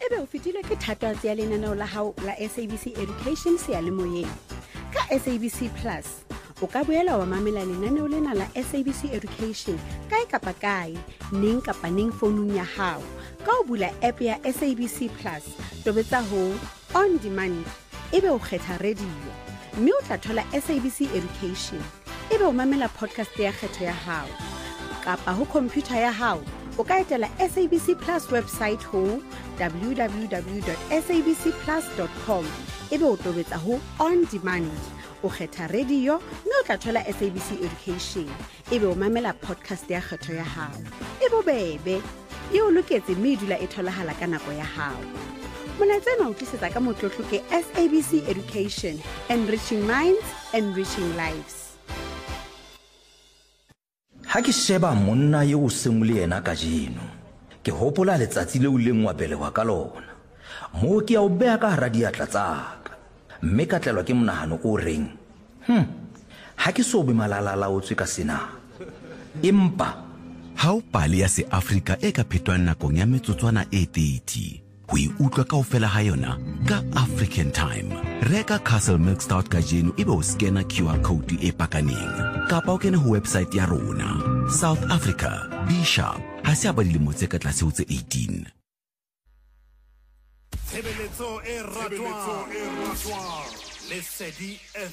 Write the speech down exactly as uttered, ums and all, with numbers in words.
ebe o fetile ke thatohatsi ya lenaneo la hao la S A B C Education seyalemoyeng. Ka S A B C Plus, o ka boela wa mamela lenaneo lena la S A B C Education kae kapa kae, neng kapa neng founung ya hao. Ka o bula app ya S A B C Plus, tobetsa ho On Demand, ebe o kgetha radio. Mme o tla thola S A B C Education. Ebe o mamela podcast ya kgetho ya hao. Kapa ho computer ya hao, o ka etela S A B C Plus website ho w w w dot s a b c plus dot com. Ebe o tobetsa ho On Demand. O kgetha radio, mme o tla thola S A B C Education. Ebe o mamela podcast ya kgetho ya hao. Ebe bebe, e o loketse mme e dula e tholahala ka nako ya hao. Molatsena o tlisetsa ka motlotlo ke S A B C Education, enriching minds, enriching lives. Ha ke sheba monna yo o seng le yena ka jeno, ke hopola letsatsi le o leng wa belewa ka lona. Mo ke a o bea ka hara diatla tsaka, mme ka tlelwa ke monahano o reng, hm ha ke so be malalalaotswe ka sena. Empa ha o pale ya se Africa e ka phetwang nakong ya metsotswana e thirty, ho e utlwa kaofela ha yona ka African Time. Reka Castle Milk Stout ka jeno ebe o scanner Q R code e pakaneng, kapa o kene ho website ya rona. South Africa, be sharp, ha se aba dilemo tse ka tlase ho tse eighteen. Tshebeletso e ratwa, Lesedi F